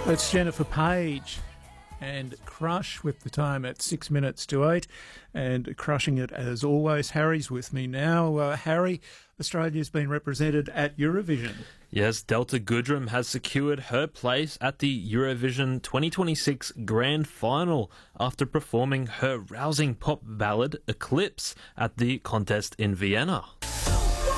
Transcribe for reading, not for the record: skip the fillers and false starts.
It's Jennifer Page and Crush with the time at 6 minutes to 8 and crushing it as always. Harry's with me now. Harry, Australia's been represented at Eurovision. Yes, Delta Goodrem has secured her place at the Eurovision 2026 Grand Final after performing her rousing pop ballad Eclipse at the contest in Vienna.